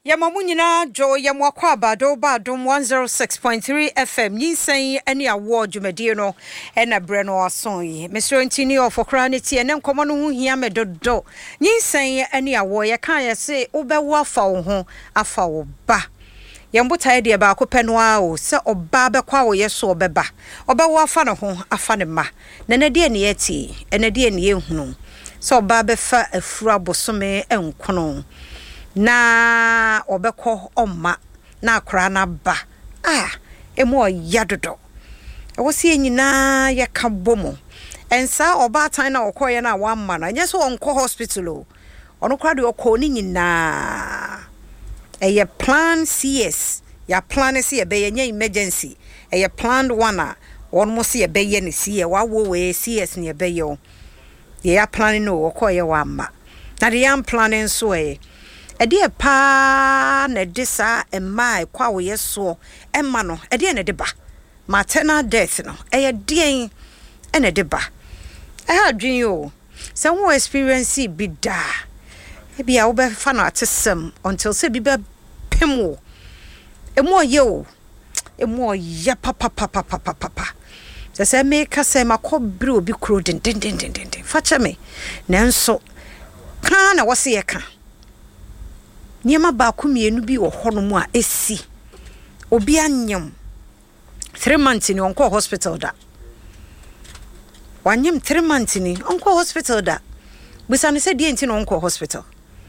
Yamamu nyina jo yamwakwa abado badom 106.3 FM nyinsan ani awo dwumadie no na bre no ason yi Mr. Ntini ofokra ne tie ne nkomo no hu hia medodo nyinsan ani awo ye kan ye se obewo afa wo ho afa wo ba yembotae de ba ko peno a o se oba bekwa wo ye so obeba obewo afa no ho afa ne ma na na de ne yeti na de ne yehunu so oba befa afura bosome enkono na obekọ omma na akra na ba emo yadodo wosi nyina ye ka bomo ensa oba tan na okoye na wamma na nye so onko hospital o ono kra de okọ ni nyina eye plan CS ya plan se ye be nye emergency eye planned one a on mo se ye be ye ne sie wa wo we CS ne be ye o ye ya plan no okoye wamma na de ya planning so ede pa na disa emma kwa wo yeso emma no ede na de ba maternal death no de ene de ba ha dwen yo se wo experience bi da e bia wo be fa na atesem until se bi be pemo emo ye o emo ya papa se me ka se makobre obi kro den fa che me nanso ka na wo se ye ka niema ba ku mienu bi wo hono mu a esi obi anyam 3 months ni onko hospital da wanyam 3 months ni onko hospital da bisane se die nti no onko hospital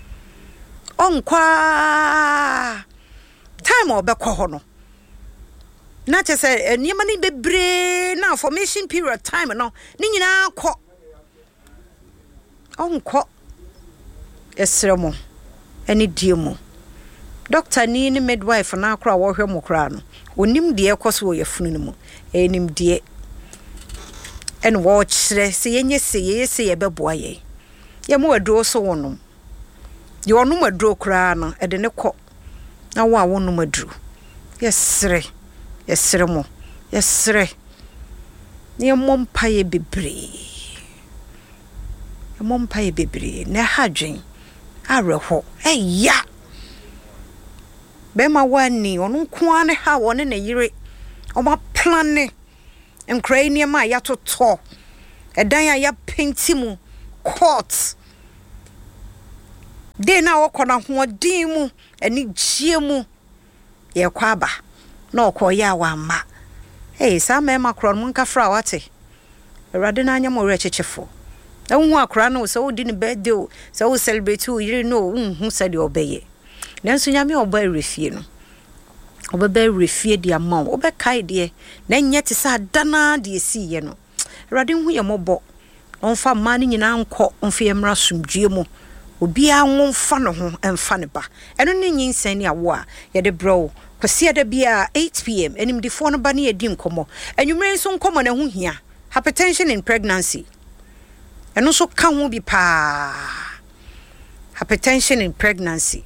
onkwa time obekọ hono na chese niema ni bebre na formation period time no ni nyina akọ onko esremo any diemo doctor ni midwife na akra wo hwe mo kra no onim de ekoso wo yafunu mu enim de en wo kire se yenye se ye beboa ye ye mo aduro so wonom ye onum aduro kra no e de ne kọ na wo a wonum aduro yesre mo yesre ne mompa ye bebre na hadwen areho ya bema wani onu kwa ne ha woni ne yire o ma plan nkrai ne ma ya toto edan ya painti mu court de na wo kona ho din mu ani gie mu ye kwa ba na okoya wa ma sa me makron mu nka fra wate erade na anya mo rechechefo hu akra no so di ne birthday o so celebrate o yire no hu sa de obeye nanso nyame oba refie no obeba refie de ama obekai de na nya te sa dana de esi ye no erade hu ye mobo onfa ma ni nyina nko onfa ye mra sumdue mu obi anwonfa no ho emfa ne ba eno ne nyinsan ni awo a ye de bro kwase da bia 8 pm enim de fo no ba ne ye di nkomo enwumre so nkomo na hu hia hypertension in pregnancy eno so ka ho bi pa hypertension in pregnancy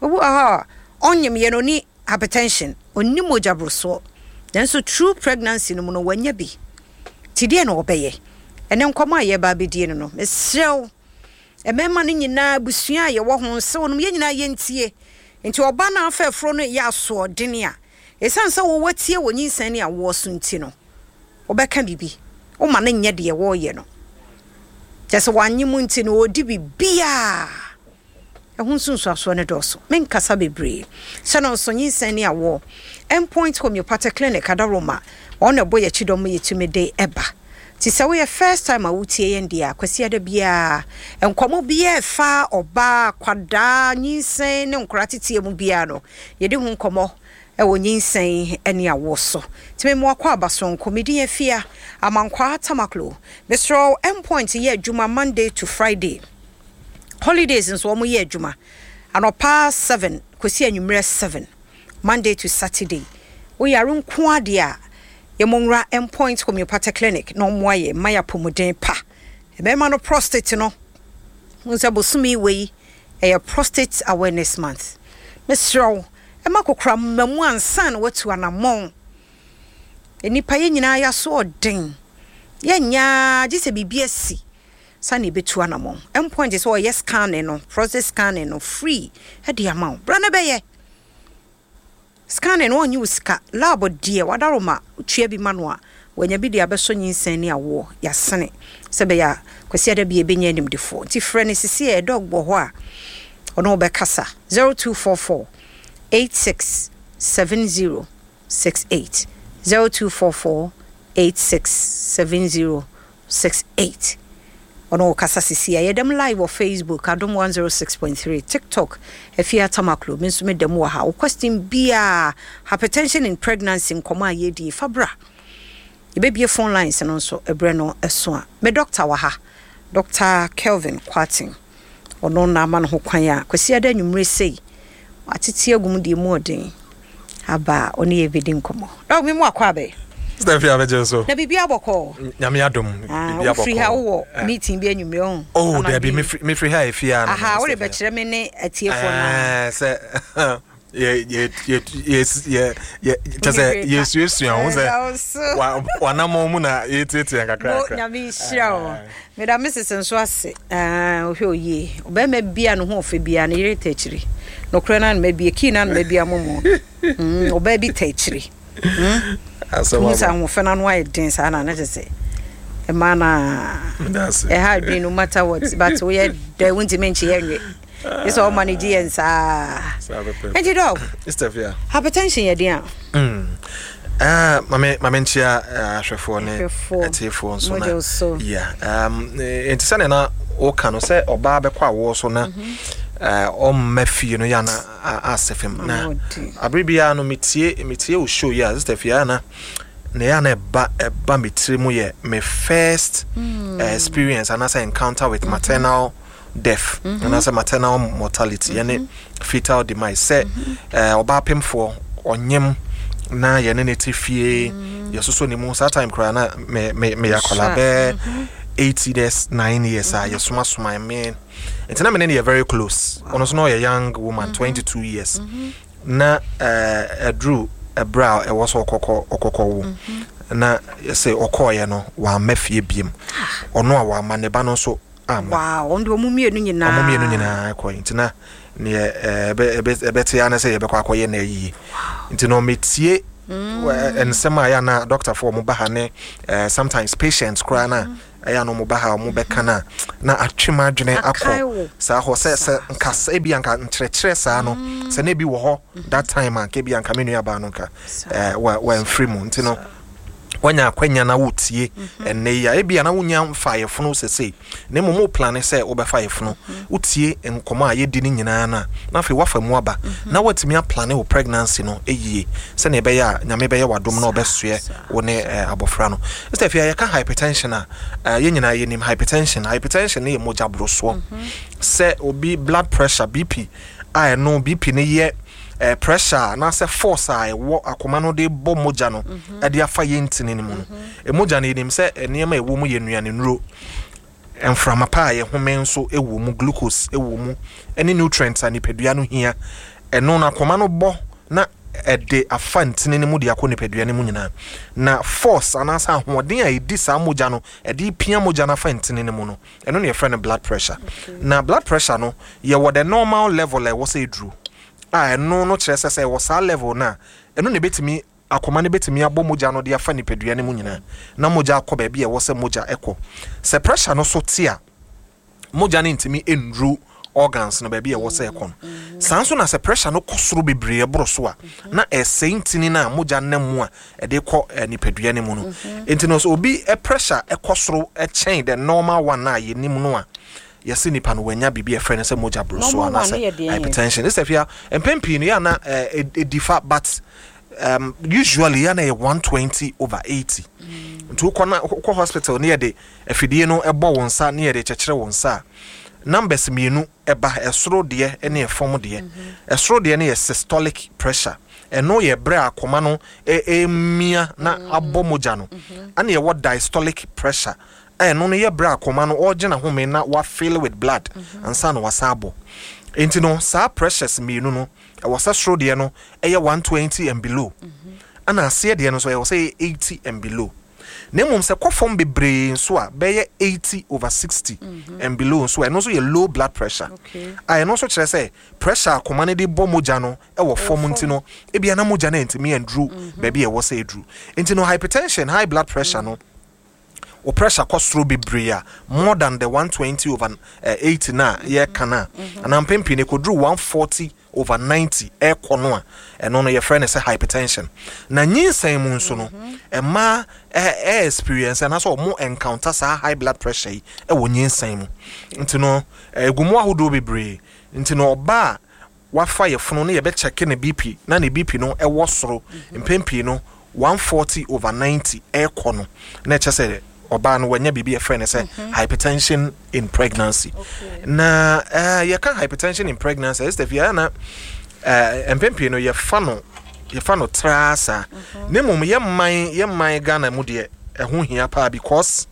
onyem ye no ni hypertension onni mojabroso then so true pregnancy no no wanya bi tidie no obeye ene nkomo aye ba bedie no mesrew emema no nyina busua ye wo ho se wonum ye nyina ye ntie nti oba na afefro no ya so dene a esansa wo watie wonyin ne awo so nti no obeka bibi o ma na nye de wo ye no jese wanyimu nti no odi bibia ehun sunsu aso ne doso men kasa bebre sano so nyinsan ne awo endpoint homeopathic clinic adaroma on ebo ye chidom ye tumede eba ti se we first time a wutie ye ndia kwasi ada bia enkomo bia fa oba kwada nyinsan ne nkoratete mu bia no ye de hu nkomo ewo nyinsan ene awo so timi mo akwa abaso komedi ye fia amankwa tamaklo Mr. Endpoint ye adwuma Monday to Friday holidays nso mo ye adwuma anopa 7 kwesi anwumre 7 Monday to Saturday we are nko ade a ye monra Endpoint homeopathic clinic no mo aye maya pomuden pa e no prostate no unsa bosumi we e prostate awareness month Mr. emakokra mamu ansan watu anamon enipa ye nyina ya so odin ye nya gise bibiasi sani betu anamon Endpoint is yes scanning no process scanning no free e di amount brana beye scan no on you ska labo die wadaroma twa bi manoa wanya bi de abeso nyinsan ni awo ya sene sebe ya kwasi ada bi ebenya nimdefo ti frɛ ne sisi e dog bo ho a ono be kasa 0244 867068 0244 867068 ono kasa sisi ya dem live on Facebook adom 106.3 TikTok efia tamaklo minso me dem wa ha o question bia hypertension in pregnancy nkoma yedi fabra ibebie phone lines no so ebre no eso a me doctor wa ha Dr. Kelvin Kwatin ono na ma no ho kwan a kwasi ada nwumre sei atete agum di mu odin aba oni ye bedi nkomo dog me mu akwa be Stefia beje so na bibia boko nyame adom bibia boko free ha wo meeting bi anwumre on there be me free ha efia na aha wo le be kire me ne atiefo na se yes tase yesu ahun se wana mo mu na yetete kakra nyame hira me da Mrs. nso ase ohwe oye obema bia no ho ofe bia na yere tachiri no kro na me bia ki na me bia momo oba bi tachiri Musa ho fena no aye den sa na tese e mana e ha dwen no matter what but we there won't mention yenwe it's all money and and you dog Stefia hypertension ye dia mame nchia ahwefo ne atefo nso na yeah entisane na o kanu se oba bekwa wo so na o mafie no ya na asefem na abribia no metie o show ya Stefia na ya na eba metire mu ye my first experience and as encounter with maternal death and as a maternal mortality yani fetal demise say oba pemfo onyem na ye ne netifie yesoso ne mu that time kra na me yakola be 8 years 9 years yesoma me entina me ne very close ono so no a young woman 22 years na drew a brow e was okoko na say okoye no wa mafie biem ono a wa maneba no so wow ondo omumienu nyina ko ntina ne ebete ya na say yebekwa akoye na yi ntino metie ensema ya na doctor for mo baha ne sometimes patients cry na aya no mo baha mo beka na atwema adwene akọ sa ho se nkasa bi anka nkyerɛkyerɛ saa no se na bi wo ho that time anka bi anka menu aba no nka wa free mu ntino wanya kwanya na wotie enne ya ebia na wonya mfayefono sese ne mo plan se obefayefono wotie enkomo a yedi ni nyina na fe wafa mu aba na watimi a plan wo pregnancy no eyie se na ebe ya nyame be ya wadom na obesoe wo ne abofra no Stefia ya ka hypertension a ye nyina ye nim hypertension ne ye moja broso se obi blood pressure BP I no BP ne ye pressure na se force I wo akoma no de bo moja no e de afa ye ntini ni mu no e moja ne nim se enema ewo mu ye nuane nuro enframa pa ye home nso ewo mu glucose ewo mu any nutrients ani pedua no hia eno na akoma no bo na e de afa ntini ni mu de akọ ne pedua ne mu nyina na force anasa ahoden a edi sa moja no e de pia moja na afa ntini ni mu no eno ne ye friend blood pressure na blood pressure no ye wo the normal level e wo say dru no kyerɛ sɛ wɔ saa level na ɛno ne betimi akoma ne betimi abɔ moja no de afa ni pedua ne mu nyina na moja akɔ ba bia wɔ sɛ moja ɛkɔ sɛ pressure no so tia moja ne ntimi enru organs no ba bia wɔ sɛ ɛkɔ no sanso na sɛ pressure no kɔsoro bebree boro so a na ɛsɛntini na moja namu a ɛde kɔ ni pedua ne mu no entino so obi pressure ɛkɔsoro ɛkyɛn the normal one na yɛ nim no a yes nipa no wanya bibia friend say moja broso ana say hypertension is Stefia empempi no ya na differ but usually ya na 120/80 ntu ko hospital near the afidie no ebo wonsa near the chekere wonsa numbers mienu eba esoro de ene efom de esoro de ne systolic pressure eno ye bre akoma no emia na abo moja no ana ye what diastolic pressure no no ye bra akoma no ogena home na wa fill with blood ansa no wasabo enti no sa pressures mienu no e wasa soro de no eye 120 and below ana ase de no so e wasa 80 and below na mmom sɛ kɔfɔm bebree nso a bɛyɛ 80/60 and below nso ɛno nso yɛ low blood pressure ɛno nso kyerɛ sɛ pressure akoma no de bɔ mogya no ɛwɔ fɔm nti no ebia na mogya no ntumi anduru baabi ɛwɔ sɛ ɛduru nti no hypertension high blood pressure no o pressure kɔsoro bebree more than the 120/80 na yɛ kana ana mpempi ne koduru 140/90 ɛkɔ no a ɛno no yɛ frɛ ne sɛ hypertension na nyinsan mu nso no ɛma experience na so mo encounter sa high blood pressure yi ɛwɔ nyinsan mu nti no egumu ahodo bebree nti no ɔba wafa yɛ fono no yɛ bɛ check ne BP na ne BP no ɛwɔ soro mpempi no 140/90 ɛkɔ no na ɛkyɛ sɛ oba no wanya bibi friend say hypertension in pregnancy na you can hypertension in pregnancy is the na empempi no ye fa no trasa ne mum ye man Ghana mu de ho hia pa because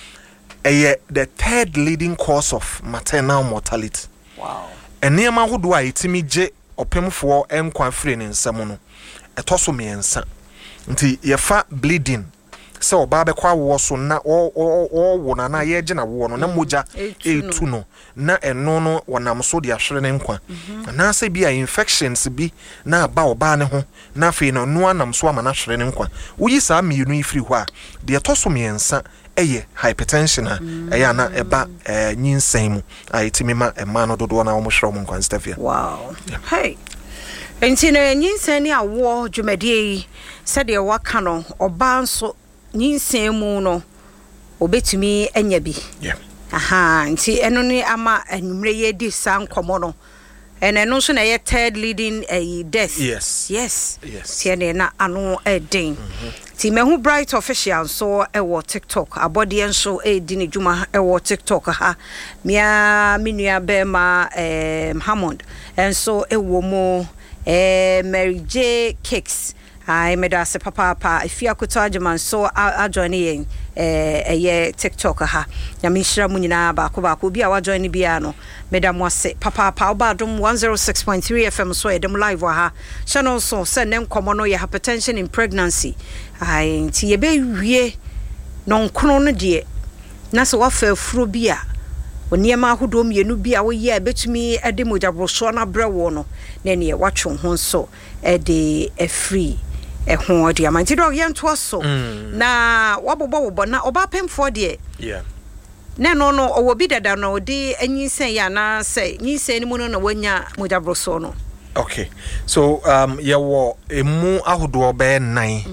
the third leading cause of maternal mortality enema hodo a etimi je opemfo enkwa free ne nsam no etoso miensa nti ye fa bleeding sɛ oba bɛkwa wo so na wo na ye gina wo no na moja etu no na eno no wonam so de ahwere ne nkwa na sɛ bia infections bi na ba oba ne ho na afei no no anam so ama na ahwere ne nkwa woyi saa mienu ifiri ho a de etoso miensa eye hypertension a eya na eba nyinsan mu a etimi ma ema no dodo na wo hwere mo nkwa Stefia wow hey enti na nyinsan ni awo dwumadie sɛ de waka no oba nso nyinsemu no obetumi anya bi aha nti eno ni ama anumre ye di san komo no eno so na ye third leading death yes tie na ano edin ti mehu bright official so ewo TikTok abode enso edi ne dwuma ewo TikTok ha mia minua be ma Hammond enso ewo mo Mary J Cakes I made us a papa if you could charge man so I join in TikTok ha Yamishra Munina Bakuba be our joining piano Madam was papa Badum 106.3 FM so them live ha channel so send them common no hypertension in pregnancy I see be non chrono dear Nasa wafer frubia Oniema hudom yenu bia wo ye betumi ede mojabroso na brewo no na ne watwo ho so ede free ho odi amanti dog yento so na wabobo na oba pemfo de na no owo bi dada no de anyisen ya na say nyisen ni mu no na wanya mojabroso no okay so ye wo emu ahodo obe 9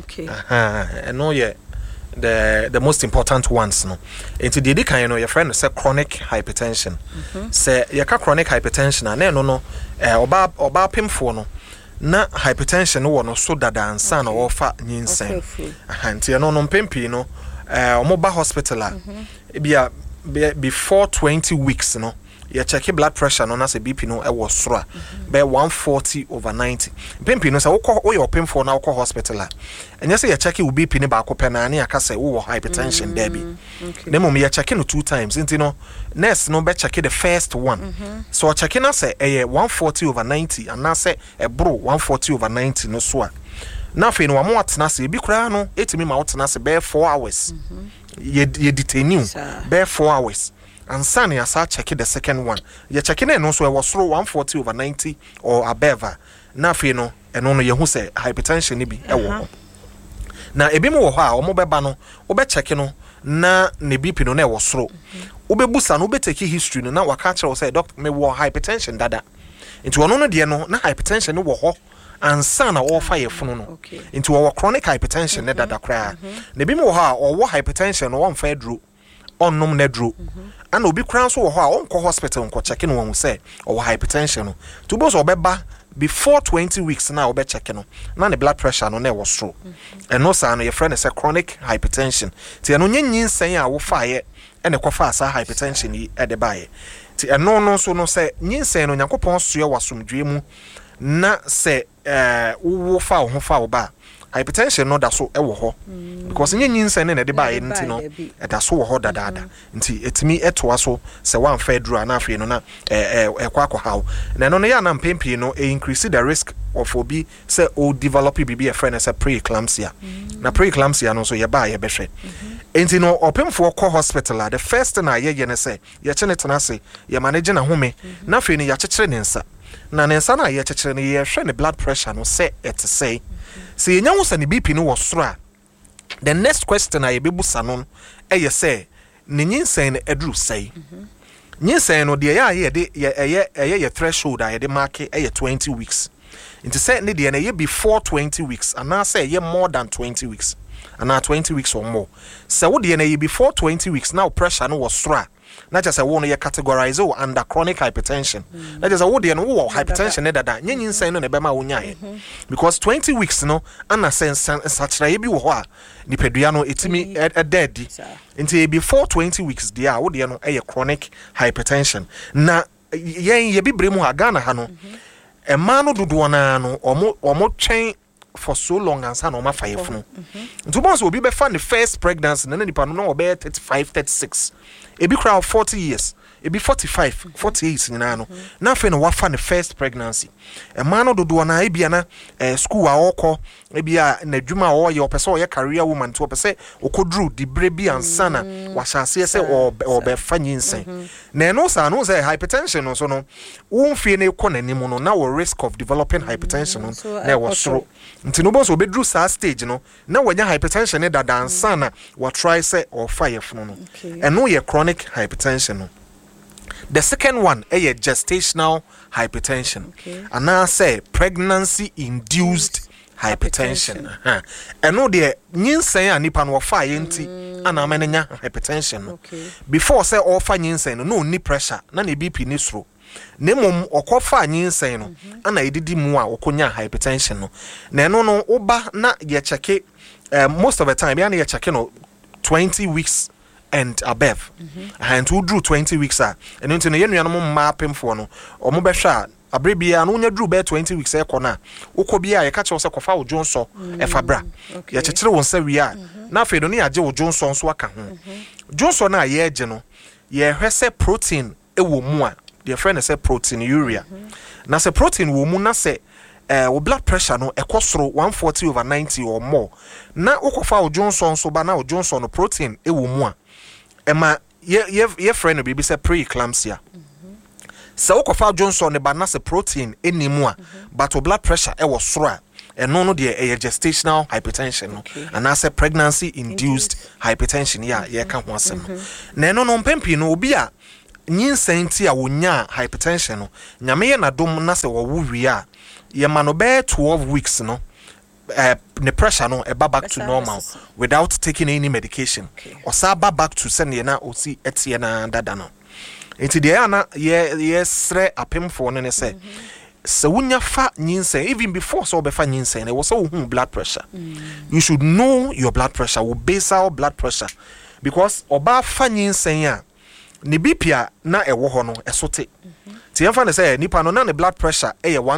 no ye the most important ones no into the kind no your friend say chronic hypertension say your chronic hypertension na no oba pemfo no na hypertension no so dada ansa na ofa nyinsen nti no mpempi no omoba hospital a bia before 20 weeks no you check blood pressure no na say BP no e was soro be 140/90 mpempi no say wo your pemfo na wo hospital a enye say you check wo BP ne ba ko pe na ne aka say wo hypertension there bi na mom you check no 2 times nti no nurse no be check the first one so check na say 140/90 and na say e bro 140/90 no so a na fe no wa mo atena say bi kura no etimi ma wo tena say be 4 hours ye detain you be 4 hours and Sunny as I check the second one. You check in no so I was through 140/90 or above. Na fe no and no you say hypertension ni bi ewo. Na ebi mo wo ha o mo beba no obe check no na ne BP no na ewo soro. Obebusa no obeteki history no na waka kire say doctor me wo hypertension dada. Nti wono no de no na hypertension no wo ho ansa na wo fa ye fono no. Nti wo chronic hypertension ne dada kra. Na ebi mo wo ha o wo hypertension no wo mfa aduro. Onnom na duro ana obi kran so wo ho a onko hospital nko check no won say o hypertension no to bo so obeba before 20 weeks na obe check no na ne blood pressure no na e wo soro eno sa no your friend say chronic hypertension ti eno nyinsen a wo fa ye ene kofa asa hypertension yi e de bae ti eno no so no say nyinsen no yakopon soye wasomdwe mu na say wo fa wo fa wo ba hypertension no da so ewo ho because nyinsen ne de bae nti no e da so wo ho dadaada nti etimi etoa so se wan fa aduru na afie no na ekwa haw na no ya na mpempi no increase the risk of obi say o develop bibi a friend as a preeclampsia na preeclampsia no so ye ba ye behwe enti no opemfo kɔ hospital the first thing ye ne say ye che ne tena se ye manage na home na fe ni ya kyekere ne nsa na ne nsa na ye kyekere ne ye hwe ne blood pressure no say et say se ye nya wo se ne BP no wo soro a the next question ye bebusa no ye say ne nyinsen edru say nyinsen no de ye de ye threshold ye de mark ye 20 weeks into say ne de ye before 20 weeks and now say ye more than 20 weeks and now 20 weeks or more. So what the before 20 weeks now pressure no was stra. Not just a one you categorize under chronic hypertension. That is a what the hypertension that yin say no nebema unya. Because 20 weeks no and sense such na bi wo ho a ni pedua no etimi a dead. Until before 20 weeks dia what the no chronic hypertension. Na yen ye bibre mu Ghana ha no. E ma no dodo na no omo twen for so long and san oma five no. To bonds will be the first pregnancy and then the no obe 35, 36. It be crowd 40 years. It be 45, 48 in ano. Now fe no wafa the first pregnancy. A man do na ebiana school a oko ebia na dwuma o ye opese o ye career woman to opese okodru di brebi ansana washase se o be fanyinsen. Na no sa no say hypertension no so no wo fie na ekonanim no na wo risk of developing hypertension no na wo soro. Nti no bo so bedru sa stage no na wanya hypertension ne dada ansana wa try say or fire funu no. And no ye chronic hypertension no. The second one is gestational hypertension. And I say pregnancy induced hypertension. And no the nyinsen anipa no fa yenti ana menenya hypertension. Before say offer nyinsen no ni pressure na ne BP ni sro. Nemom okofa nyinsen no ana edidi mu a okonya hypertension no. Na no no oba na ye check most of the time ya na ye check no 20 weeks and above. And who drew 20 weeks and into the union mapping for no or mobesha a bribia and only drew bear 20 weeks a corner. Ukobia, a catch also cofa Johnson, a fabra. Yet a children say we are now Fedonia Joe Johnson's waka. Johnson, a ye general, ye hesse protein a woman, dear friend said protein urea. Now say protein woman say. Blood pressure no ekosro 140/90 or more. Na okofa Johnson so ba na Johnson no protein ewo mu a. Ema ye friend no be say preeclampsia. So okofa Johnson ne ba na say protein enimu a but blood pressure ewo soro a. Eno no de gestational hypertension no. And I say pregnancy induced hypertension ya ye ka ho asem. Na eno no mpempi no obi a nyinsen ti a wonya hypertension no. Nyame ye na dom na say wo wi a ye mano be 12 weeks no the pressure no back to normal without taking any medication or sa back to send ye na osi etie na dada no enti de ana ye sre apem for no ne say se wunya fa nyinsen even before so be fa nyinsen e wo so hu blood pressure you should know your blood pressure wo basal blood pressure because oba fa nyinsen a ne bipia na e wo ho no esote Tienfa say nipa no na ne blood pressure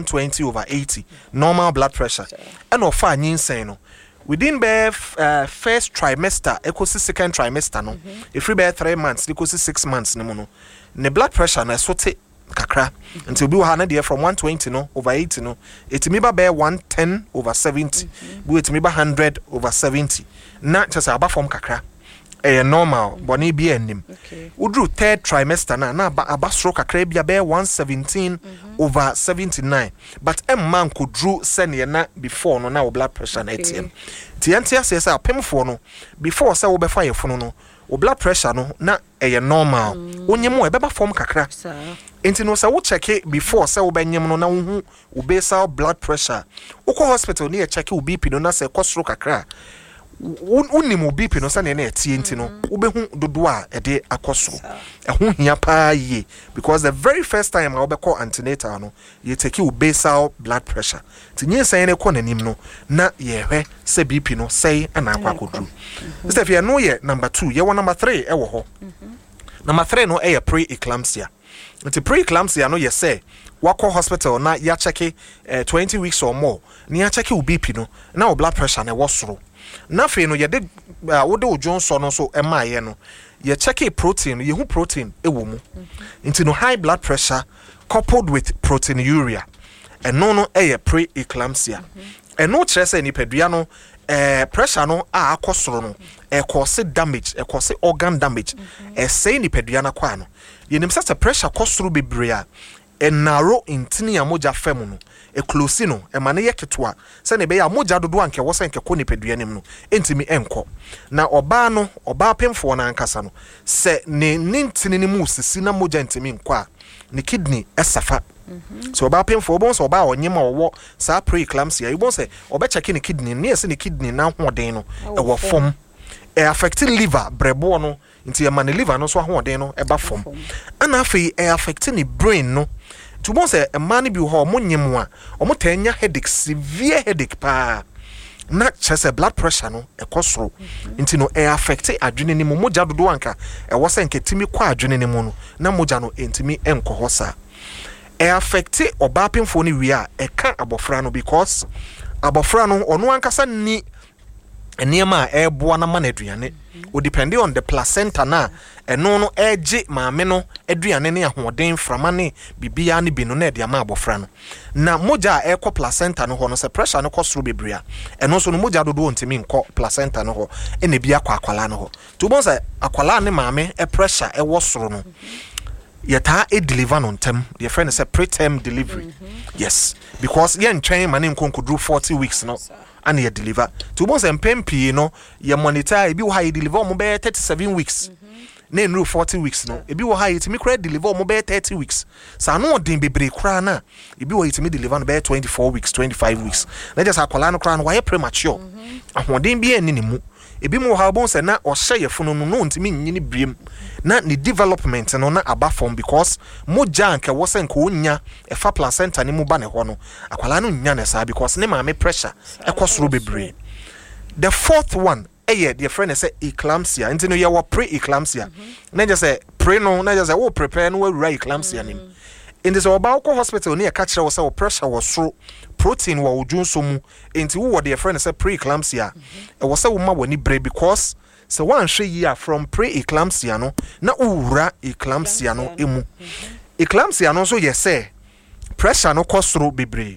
120/80 normal blood pressure and of fa nyinsen no within first trimester equals second trimester no if we be 3 months equals 6 months no no ne blood pressure na sote kakra until we ha na there from 120 no over 80 no it me ba 110/70 we it me ba 100/70 na just aba form kakra normal boni bi enim udru third trimester na abasro kakra bia be 117/79 but man could drew send na before no na blood pressure na ATM tiantia say apemfo no before say wo be fa yefo no wo blood pressure no na normal onyem e beba form kakra enti no say wo check before say wo benyem no na wo hu basal blood pressure wo ko hospital ni e check wo BP no na say kosro kakra unimo BP no sane na etie nti no ubehu dodo a ede akosoro ehu hia pa ye because the very first time I obekọ antenatal no ye take you basal blood pressure tinye san ne kọ nanim no na ye hwe se BP no sei ana akwakodru Mr. Fia no ye number 2 ye wo number 3 e wo ho number 3 no e preeclampsia nti preeclampsia no ye say wako hospital na ya check 20 weeks or more ni ya check u BP no na o blood pressure na wo soro na fe no ye de wo de Johnson no so emaye no ye check protein ye hu protein ewo mu nti no high blood pressure coupled with proteinuria and no preeclampsia and no kire say nipadua no pressure no a akosoro no cause damage cause organ damage say ni pedua na kwa no yenim say pressure kosoro bebre a narrow intini ya moja femu no close no ma ne yeketo se ne be ya moja dodo anke wo se nke ko ni pedua nim no entimi enko na oba no oba pemfo na ankasa no se ne ntini ni mu sisi na moja entimi nko a ne kidney esafa. So oba pemfo bon so oba onyema wo sa preeclampsia you bon say oba check ni kidney ne se ni kidney na hoden no e wo fom e affect liver brebo no nti e ma ne liver no so hoden no e ba fom ana afei e affect ni brain no to bon say e ma ne bi ho mo nyem a omo tanya headache severe headache pa na chese blood pressure no e kosoro nti no e affect adwene ni mo moja dodo anka e wo se nketimi kwa adwene ni mo no na moja no entimi enko hosa e affect oba pemfo ni wi a e ka abofra no because abofra no ono ankasa ni enema e boa na man aduane o depend on the placenta na eno no eje maame no aduane ne ahoden frama ne bibia ne bi no na de ama abofra no na moja e ko placenta no ho no se pressure no kosoro bebria eno so no moja dodo ntimi nko placenta no ho ene bia kwa akwala no ho to bon say akwala ne maame e pressure e wo soro no yeta e deliver on term the friend is a preterm delivery yes because yen train man nko do 40 weeks no and ye deliver to bon say mpempi no ye monitor e bi wo ha ye deliver mo be 37 weeks na enru 40 weeks no e bi wo ha ye timi kra deliver mo be 30 weeks sa no odin bebre kra na e bi wo ye timi deliver no be 24 weeks 25 weeks na just akola no kra no wa ye premature ahoden bi eni ni mu ebi mo ha bon se na o hye yefunu no ntimi nyini briem na ni development no na aba form because moja anke wo se nko onya e fa placenta ni mu ba ne ho no akwala no nya ne sa because ne maame pressure e kosoro bebre. The fourth one the friend say eclampsia nti no ye wo pre-eclampsia na just say pre no na just say wo prepare no wa eclampsia nim in this oba ko hospital ne e ka kire wo say wo pressure wo soro protein wo odwunso mu enti wo the friend say pre-eclampsia e wo say wo ma wani bre because so one hwe yi from pre-eclampsia no na ura eclampsia no emu eclampsia no so ye say pressure no kosoro bebre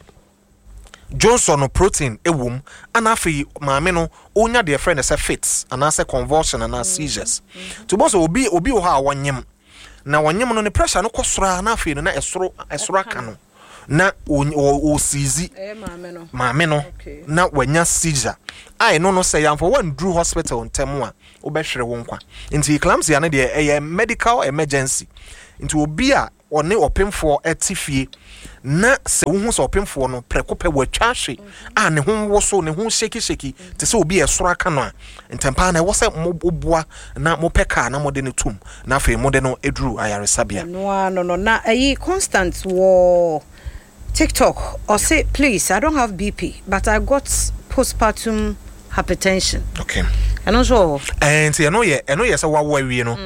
Johnson no protein ewum ana afi maame no onya the friend say fits and say convulsion and seizures to boss obi o ha wonyem na wonyem no ne pressure no kosoro na afi no na esoro aka no na o seize maame no na wanya seizure ai no say yam for one drew hospital ntemu a obehwere wo nkwa nti eclampsia ne de medical emergency nti obi a one opemfo etifie na se wo hu so opemfo no prekope watwa hwe a ne ho wo so ne ho sheki te se obi esoro aka no a ntempa na wo se moboa na mopeka na mode ne tum na afi mode no eduru ayaresabia no na ayi constant wo TikTok or say please I don't have BP but I got postpartum hypertension. Okay. And also and you know say wa wi no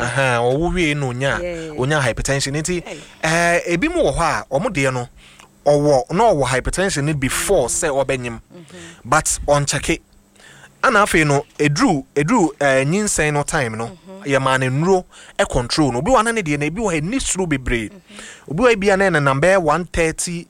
o wi no onya hypertension nti ebi mu wo ha o mu de no owo no wo hypertension ni before say obenyim but on check it ana afi no edru nyinsen no time no ye man nro e control no obi wa na ne de na ebi wo ha ni suru bebre obi wa bia na number 130/90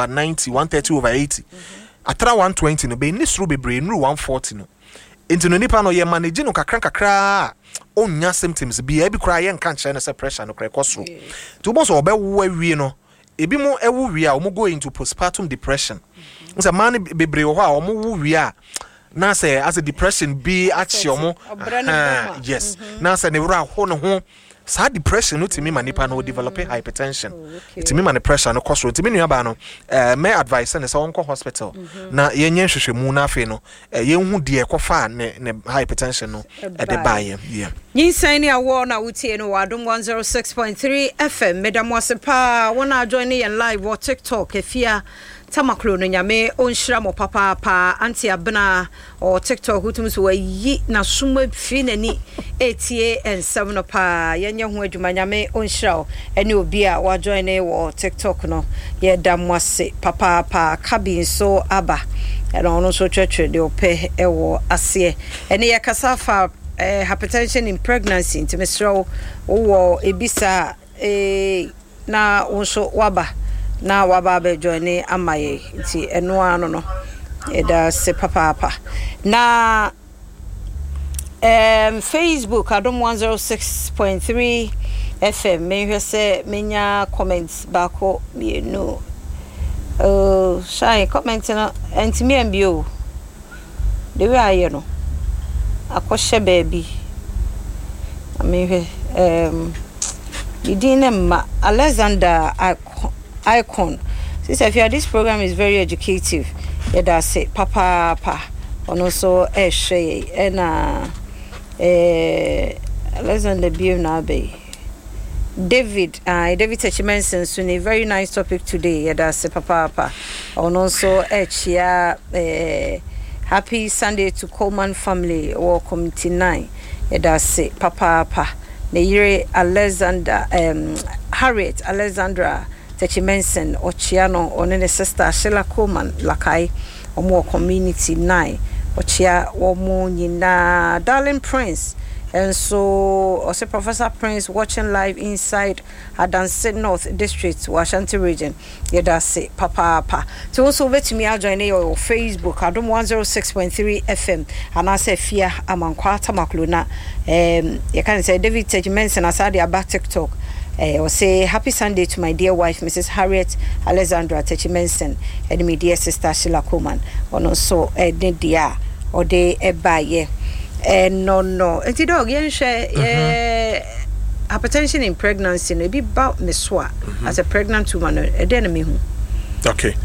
130/80 atra 120 no be ni suru bebre nru 140 no into no nipa no ye manage no kakra onya symptoms bi e bi kra ye nka nche na se pressure no kra kosoro to bo so obewo awie no ebi mo ewo wie a o mo go into postpartum depression nse man bebre ho a o mo wo wie a na say as a depression be achi o mo yes na say ne wura ho no ho sa depression no timi manipa no develop hypertension timi man pressure no kosoro timi nua ba no me advice na say wonko hospital na yenye hwehwemu na afi no yenhu de ekofa ne hypertension no e de baye yeah nyinsan ni awo na wutie no wadom 106.3 FM medamo sepa wona join yen live on TikTok efia tamaklo no nyame onhira mo papa anti abena o TikTok hutum so yi na suma fi nani etie en7 pa yenye ho adwuma nyame onhira ene obi a wa join wo TikTok no ye damwase papa kabin so aba ene ono so twetwe de ope ewo ase ene ye kasafa hypertension in pregnancy into Mr. Owo ebisa na onso waba na waba be join amaye nti eno ano no that's papa. Na Facebook Adom 106.3 FM me say menya comments bako me no shy comment na antimi ambio the way aye no akoshe baby me Idinema Alexander Icon. Sister, this program is very educative. That's it, Papa, and also Eshe and Alexander Bionabe. David Techimenson, soon a very nice topic today. That's it, Papa, and also Echia. Happy Sunday to Coleman family or Committee 9. That's it, Papa. Neyire Alexander Harriet Alexandra Techimenson Ochiano onene sister Sheila Coleman Lakai omo community 9 Ochia omo nyina Darling Prince and so also Professor Prince watching live inside Adanse North District Washanti region. That's it, Papa. So also wait me I'll join your Facebook Adom 106.3 FM and I say fear amankwata makluna you can say David Tejimenson aside about TikTok or say happy Sunday to my dear wife Mrs. Harriet Alexandra Tejimenson and my dear sister Sheila Coleman and also Nidia or de ebaye no it's dog yen share hypertension in pregnancy no be about meswa as a pregnant woman me hu okay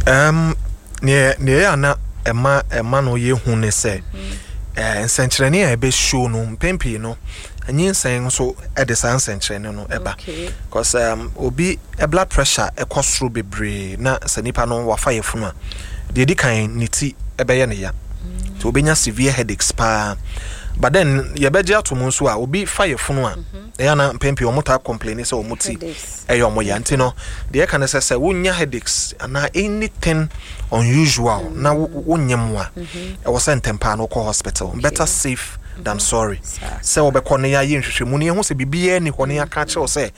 ne ana ema no ye hu ne se nsenkyerene a ebe show no mpempi no anyi nsen so e de san nsenkyerene no eba because obi blood pressure e kosoro bebre na sanipa no wafa yefunu a de di kan niti ebe ye ne ya to obenya severe headaches pa but then ye beje atomo so a obi fire funu a e na mpempi omota complain say omuti e yomo ya ntino de can say wonya headaches na anything unusual na wonyemwa e wo sentempa no ko hospital better safe than sorry say obekọ ne ya yenhwehwemu ne ho se bibia ni hone aka che say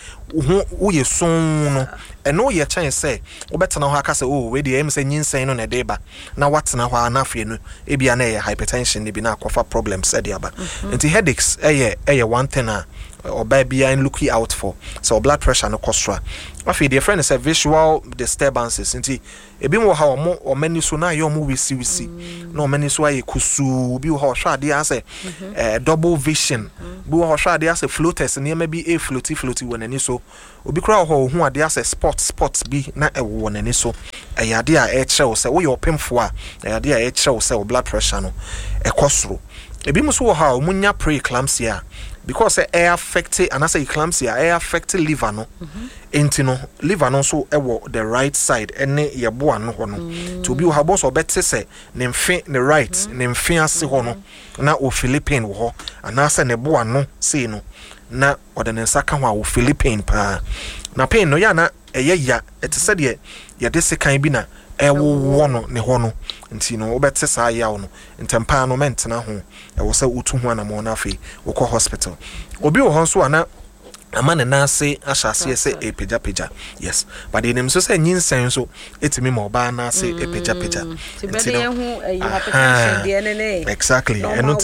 wo ye son no eno ye chan say obetena ho aka say oh we dey em say nyinsen no na deba na watena ho anafie no e bia na ye hypertension ne bi na akofa problems e dey aba nti headaches eye one thing or baby and looking out for so blood pressure no costra afi the friend is a visual disturbances nti ebi mo ha o mani so na yo mo wisi no mani so aye kusu bi ho hwa de ase double vision bi ho hwa de ase floaters ne ma bi floaty wonani so obi kra ho hu ade ase spots bi na e wonani so ayade a e kire wo se wo yo pemfo a ayade a e kire wo se wo blood pressure no e kosro ebi mo so wo ha o munya preeclampsia because air affect and as eclampsia air affect liver no entino liver no so ewo the right side ene yebo ano ho no to bi wo ha boss obete se ne mfe ne right ne mfe ase ho no na o Philippine wo ho anase ne bo ano sei no na ode ne saka ho a o Philippine pa na pain no ya na eya etese de ye de sekan bi na ewo no ne ho no ntino obete sa ya wo no ntempa no mentena ho ewo se utu ho na mo na afi wo ko hospital obi wo ho so ana amane na ase ahyase se epeja yes but the name so say nyinsen so etimi mo ba na ase epeja ntino hypertension de ne exactly enoti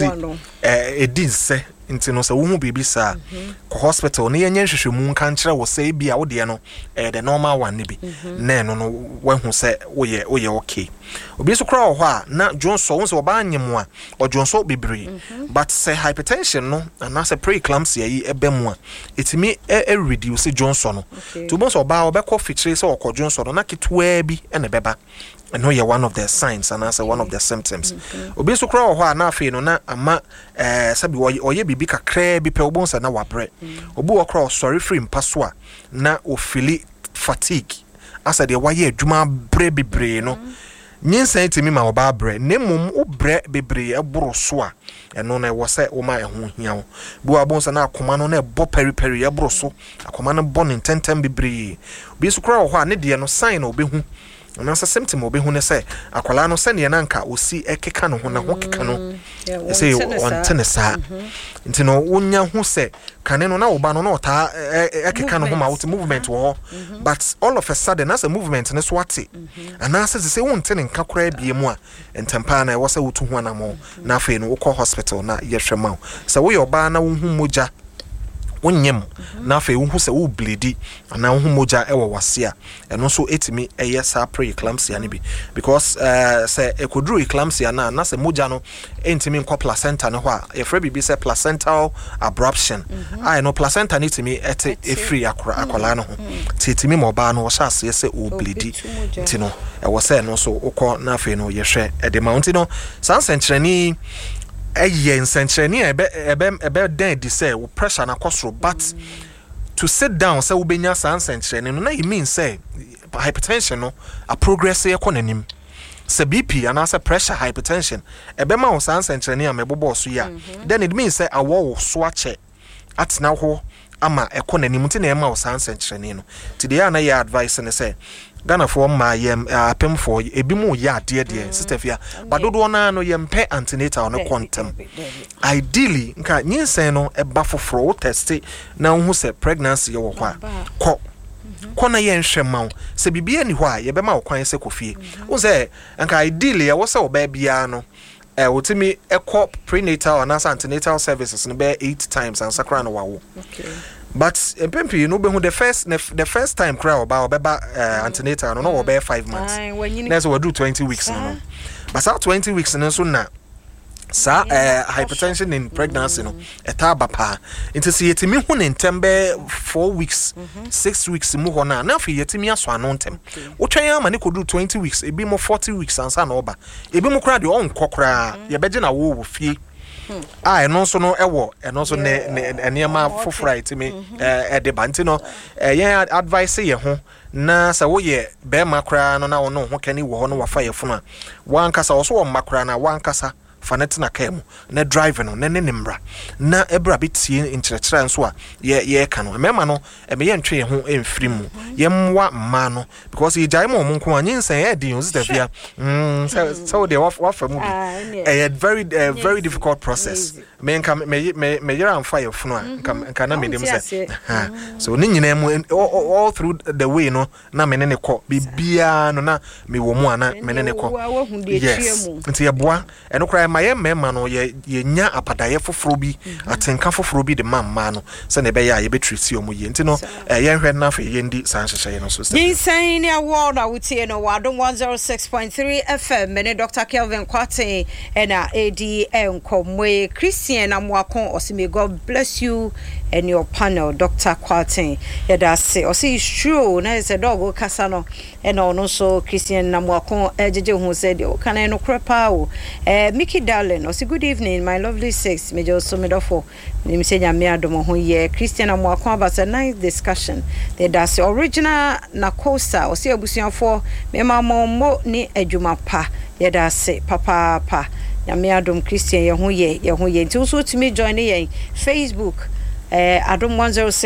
edin se ntino se wo hu bibi sa ko hospital ne yenye hwehwemu nka nkire wo se bia wo de no the normal one ne bi na no no wo hu se wo ye okay obi so kra ho a na Johnson wo se oba anyemu a o Johnson bebre but say hypertension no na say preeclampsia yi ebemu a etimi reduce Johnson no to bo so oba obekọ fitire se okọ Johnson no na ketwa bi ene beba and no, you're one of the signs and also one of the symptoms. Obi so kra ho na afi no na ama sabi oye bibi kakra bi pe obonsa na wabre. Obi wo kra sorry free mpaso a na o feel fatigue. Asa de waye adwuma bre bebre no. Nyinsan timi ma oba bre. Nemum o bre bebre eboro so a eno na wo se wo ma ehun hia wo. Bi wa bonsa na akoma no na ebo periperi eboro so. Akoma no bo ne tentem bebre. Obi so kra ho a ne de no sign obi hu na sa symptom obi hu ne say akwala no se ne na nka osi ekeka no ho na ho keka no say on tenesa nti no wonya hu se kane no na oba no na ota ekeka no ho ma wo movement wo but all of a sudden as a movement ne so ate ana say won tene nka kora bie mu a entempa na e wo se wotu ho na mo na afi no wo call hospital na yehwe ma so wo yoba na wo hu moja wonyem na afi wo hu se wo bleedi na wo hu moja e wo wase a eno so etimi eye sa pre-eclampsia ne bi because say ekodru eclampsia na se moja no entimi nkọ placenta ne ho a yefre bibi se placental abruption I no placenta ne timi ete efri akola no ho titimi moba no wo sha ase se o bleedi nti no e wo se no so ukọ na afi no yehwe e de mount no sansenkyereni yen sentreni ebe den di say wo pressure na kosro but to sit down say wo benya san sentreni no na it mean say hypertension no a progress e konanim say BP and say pressure hypertension ebe ma wo san sentreni am ebobo so ya then it means say awo so ache atina ho ama ekonanim nti na e ma wo san sentreni no today na ya advice ne say Ghana for my apem for ebi mu ya de sister fia but dodo na no yempe antenatal no quantum ideally nka nyinsen no eba foforo wo test na hu se pregnancy ye wo kwa ko na ye nhwe ma se bibia ni ho a ye be ma wo kwan se kofie wo se nka ideally ye wo se wo ba bia no wotimi ekọ prenatal and antenatal services no be 8 times and sakra no wawo okay. But empempi you know be the first time cry about antenatal no be 5 months that's what do 20 weeks no but so 20 weeks no so na sa hypertension in pregnancy no etaba pa into see yetimi hu ne ntembe 4 weeks 6 weeks mu ho na na fi yetimi aso ano ntem wo twen ama ne kodu 20 weeks ebi mo 40 weeks ansa na oba ebi mo kra de on kokra ye beje na wo fie eno so no ewo eno so ne enema fofora itimi de banti no yen advice ye ho na sa wo ye be makra no na wo no ho kani wo ho no wafa ye funu a wankasa wo so wo makra na wankasa fanet na kemu na drive no ne nimra na ebra betie inkyerɛkyerɛ nso a ye ka no mema no me ye ntwe ho emfiri mu ye mwa ma no because ye jai mo nko anyinsen e din ozitafia so they wafa mu bi a very difficult process me nka me yera amfa ye funu a nka na me dem say so ni nyina mu all through the way no na me ne kɔ bibia no na me wo mu ana me ne kɔ yes nti ye boa eno kra ma ye mema no ye nya apadaye foforo bi atenka foforo bi de mamma no se ne be ya ye betreat omo ye nti no ye hwɛ na fa ye ndi san hyehyɛ no so insane ne award na wutie no wadom 106.3 FM me Dr. Kelvin Kwate na AD Nkomwe Christian Amwakon osime God bless you and your panel Dr. Kwate yedase osi is true na is a dog kasa no and ono so Christian Amwakon ejeje hu said o kana no krepa o Mickey Darling osi good evening my lovely six me just so me dofo me say nya me adom ho ye Christian Amwakon about a nice discussion they that's original na kosa osi abusuafo me mammo ni adwuma pa yedase papa nyame adom Christian ye ho ye nti so timi join ye Facebook Adom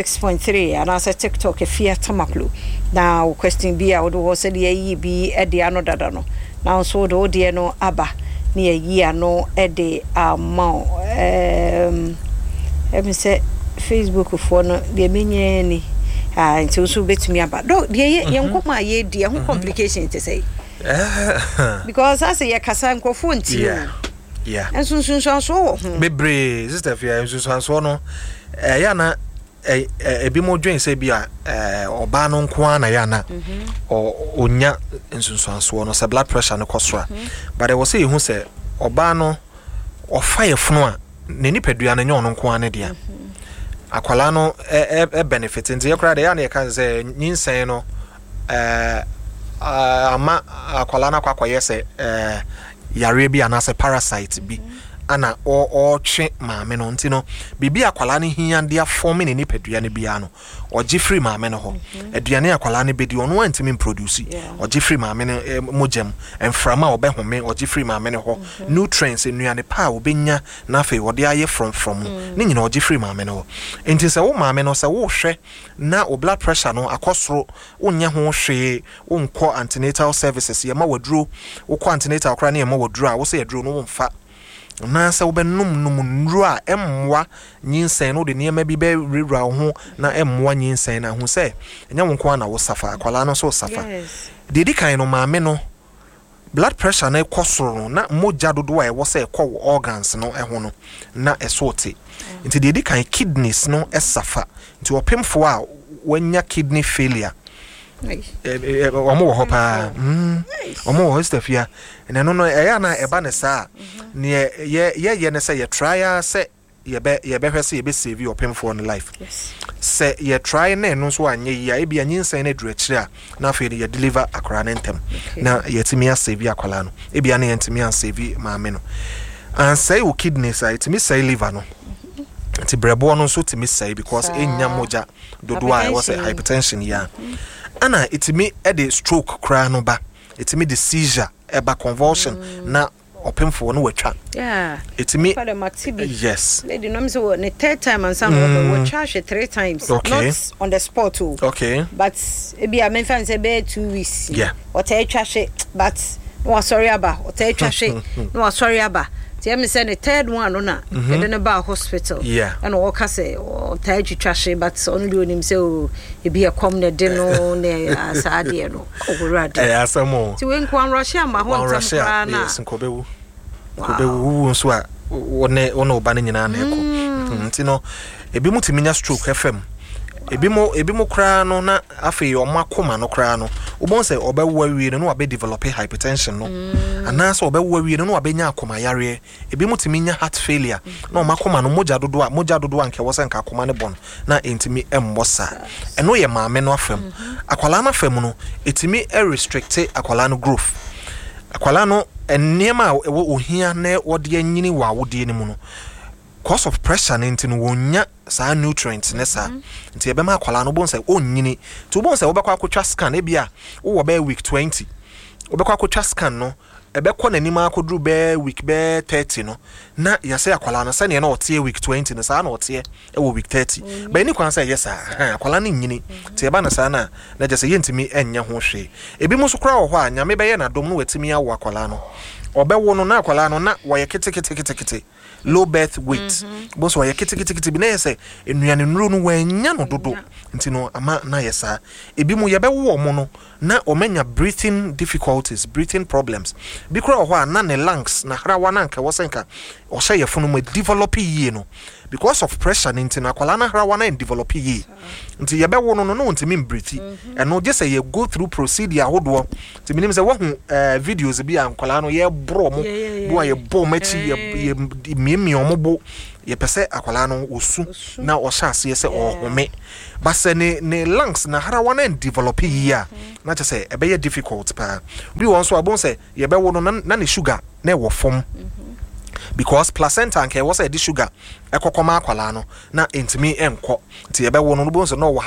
106.3 and as a TikTok Fia Tamaklu now question be out wo said ye bi e de ano dada no now so do de no aba ne ye ano e de amount me say Facebook for no de menye ni nti so betumi aba do de ye nkoma ye de ho complication to say because as ye kasa nkofo nti yeah and so bebre sister Fia so no ya na ebi mo dwen se bia oba no nko na ya na onya nsunsuanso no se blood pressure no kosora but I was say hu se oba no ofa ye funu a ne nipadua na nyon no nko na dia akwala no benefit nti ye kra de ya na ye kan se nyinsen no ama akwala na kwakoye se yare bi anase parasite bi ana o twe maame no nti no bibi akwala ne hia de afome ne nipadua ne bia no ogye free maame no ho aduane akwala ne bedi ono antimi produce ogye free maame no mogem enframa obehome ogye free maame no ho nutrients enuane pa obenya na afi wode aye from ne nyina ogye free maame no ho enti se wo maame no se wo hwe na o blood pressure no akosoro onye ho hwe onko antenatal services ye ma waduro wo ko antenatal kra ne ye ma waduro a wo se yaduro no wo mfa na se wo benum nru a emwa nyinsen no de niema bi be rewra ho na emwa nyinsen na ho se enya wo nko na wo safa akwala no so safa dedi kan no maame no blood pressure na ekosoro no na moja dodo a wo se ekọ organs no ho no na esote nti dedi kan kidneys no esafa nti opemfo a wanya kidney failure omo wo hopa omo wo stafia ene no eya na eba ne sa ne ye ne se ye try se ye be hwese ye be save opemfo no life se ye try na no so anye ya e bia nyinsan na duru akire a na afi ye deliver akora ne ntem na ye timi ya save akola no e bia na ye timi ya save maame no and say wo kidneys a timi say liver no ti brebo no so timi say because enya moja dodo a was hypertension ya ana itimi e the stroke kra no ba itimi the seizure eba convulsion na opemfo no watwa itimi yes lady no me so the third time and some we charge 3 times not on the spot but e bia me fan say be 2 weeks o te charge but no sorry aba o te charge no sorry aba ti me say the third one no na e dey ba hospital and o ka say o te charge but only onim say o e bia come ne de no ne asade no ogurade asamo ti we nkwan Russia ma ho ntam na yes nkobewu so a one oba ne nyina na eko nti no ebi mutiminya stroke FM ebi mo kra no na afi omakoma no kra no ubon say obewu awie no wa be develop hypertension no anasa obewu awie no wa be nya akoma yare ebi mutiminya heart failure na omakoma no moja dodo anke wo se nka akoma ne bon na entimi embosa eno ye maame no afam akwala na afam no etimi restrict akwala no growth akwala no enema ohia na wode anyini wa wode ni mu no cause of pressure nti no wonya sa nutrients ne sa nti ebe ma akwala no bon say onyini to bon say obekwa akotwa scan e bia wo be week 20 obekwa akotwa scan no ebe kọ nanima akodru be week be 30 no na yase akwala no sane na otie week 20 no sa na otie e wo week 30 ba ni kwan say yes akwala no nyini ti eba na sa na jese yentimi enya ho hwe ebi muso kra wo ho a nyame be ye na dom no watimi awo akwala no obewo no na akwala no na wo ye kete low birth weight boso wa yakiti bi na yese enuane nuru no wanya no dodo ntino ama na yesa ebi mu yebewo mo no na omenya breathing difficulties, breathing problems bikura ho na ne lungs na harawa na nka wosenka o hye yefunu mo develop yie no because of pressure ntino akwala na harawa na develop yie nti yebewo no no ntimi breathe eno je say ye go through procedure hodo nti minim say wo videos bi ankwala no ye bro mo bo ye bo machi ye mi omobo ye pese akwala no osu na o hyase ye se ohome base ne lungs na harawa na develop yie na che say ebe ye difficult pa bi won so abon say ye be wo no na ne sugar na e wo fom because placenta nke was the sugar ekokoma akwala no na entimi enko nti ebe wo no bo so no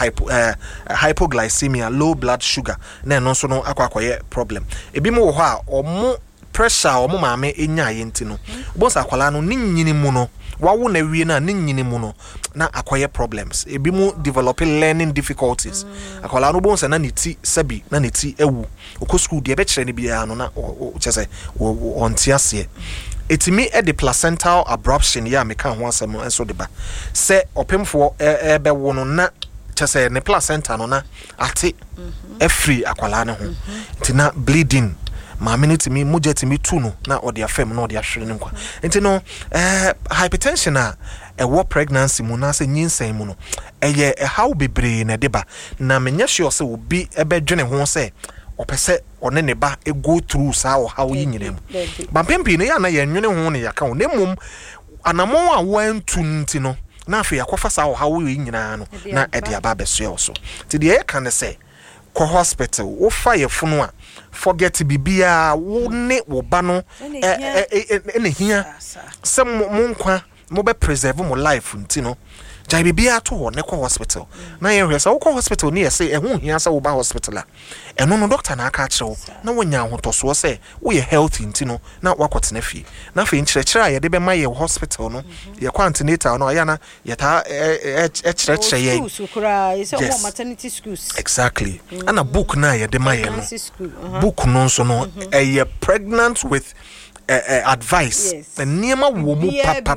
hypoglycemia, low blood sugar na no so no akwakoye problem ebi mo wo ho a omo pressure omo maame enya ye nti no bo so akwala no ninyini mu no wawo na wie na ninyini mu no na akoye problems ebi mu developing learning difficulties akwala no bo so na neti sabi na neti ewu okọ school de ebe kire ne bia no na o chese o ntiase etimi e the placental abruption ya meka ho asem enso de ba se opemfo ebe wo no na chese ne placenta no na ate free akwala ne ho ntina bleeding maameniti mi mujeti mi tu no na odi afem na odi ahwere ne nkwa nti no hypertension a ewo pregnancy mu na se nyinsan mu no eye how bebre na deba na menya sure se obi ebe dwene ho se opese one ne ba e go through sa o how yinyinem ba pempi ne ya na ye nwene ho ne yaka ho ne mum anamon a wantu nti no na afi yakofa sa o how yinyina no na e dia ba beso so ti de e kan se ko hospital wo fa ye funu a forget bibia wo ne wo ba no ene hia se mo nkwa mo be preserve mo life ntino jai bibia to ho ne ko hospital na ye hwesa wo ko hospital ne ye se ehun hia se wo ba hospital a eno no doctor na aka kire wo na wonya ahotoso se wo ye healthy ntino na wakotena fie na fe nkyerɛkyerɛ a ye de be ma ye hospital no ye antenatal no ya na ye ta kyerɛkyerɛ ye maternity schools exactly ana book na ye de ma ye no book no so no ye pregnant with advice niema wo mu papa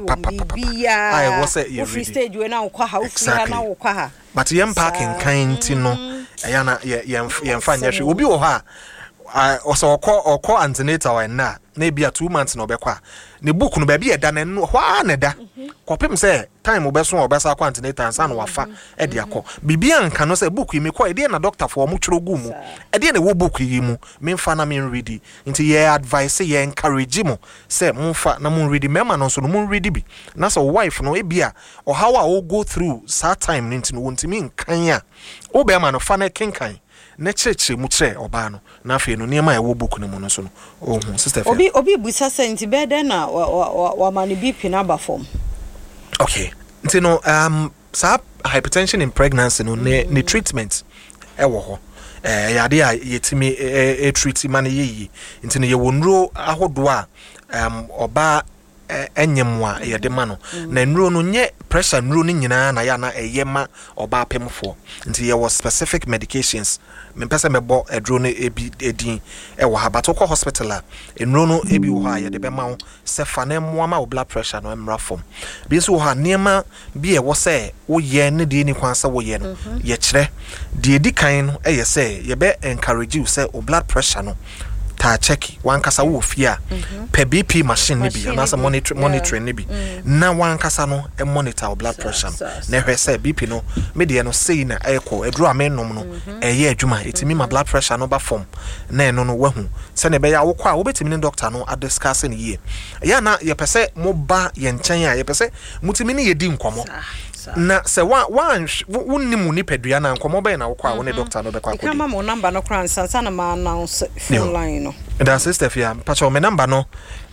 I was say you free stage we na ukwa ha ufiri na ukwa ha but yem parking kind no ya na yem fa nya hwe obi wo ha also okọ antenatal na bia 2 months na obekwa ne book no ba bia da na no hwa na da kopem say time obeso obesa kwa antenatal san wafa e de akọ bibia nka no say book yi me kwa e de na doctor for mo twero gu mu e de na wo book yi mu me mfa na me read nti ye advice ye encourage mo say mo mfa na mo read mema no so no mo read bi na so wife no e bia o how a go through that time nti no wontimi nkan a o be ma no fa na kenkan na chechire mu kire oba no na afi no niema e wo book no mu no so no ohun sister obi busa senti be den na wa mani BP na ba form okay nti no sa hypertension in pregnancy no ne treatment e wo ho yade a yetimi treat man ye nti no ye wonro ahodo a oba enyemwa ye de ma no na nro no nye pressure nro no nyina na ya na eyema oba pemfo nti ye was specific medications me pese mebo edro no ebi edin e wo ha batoko hospital a nro no ebi wo ha ye de be ma wo se fa na moa ma blood pressure no emra form bi so wo ha niema bi e wo se wo ye ne de ni kwan se wo ye no ye kire de edi kan no e ye se ye be encourage you se o blood pressure no ta check wan kasa wo fia per BP machine ne bi na sa monitoring ne bi na wan kasa no e monitor blood pressure na hwe say BP no me de no sei na eko edru amenom no eye adwuma etimi ma blood pressure no ba form na eno no wahu se ne be ya wo kwa wo betimi ne doctor no discuss ne ye ya na ye pese mo ba ye nchen a ye pese mutimi ne ye di nkomo na se wonnimu ni pedua na nkomo be na wo kwa wo ne doctor no be kwa ko kama mo number no kran sansa na ma announce phone line no da sister fia pacho me number no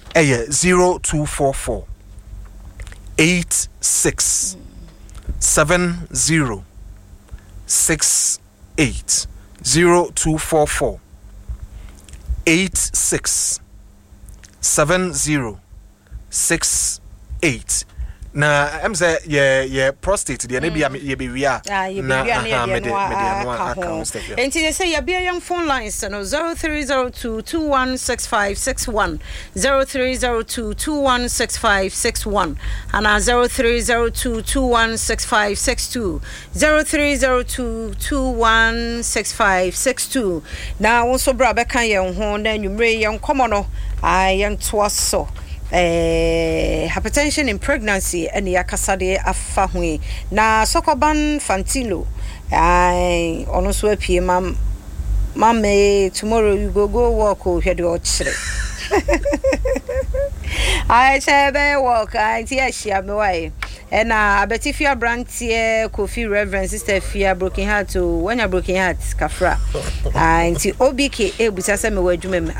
0244 86 70 68 0244 86 70 68 na em say ye prostate de na bia ye be wi a na me de no account stuff ya enti they say ye bia young phone lines no 0302216561 0302216561 and 0302216562 0302216562 na won so bra be kan ye ho na nwumre ye nkomo no ayen toaso hypertension in pregnancy and yakasade afa hui na Sokoban Fantilo ono so apie mama tomorrow you go walk o hwede o kire I say be walk anti ahia me why na abetifia brantie Kofi Reverend Sister Fia Broken Heart o wanya Broken Heart kafra anti obk ebusa se me wadwuma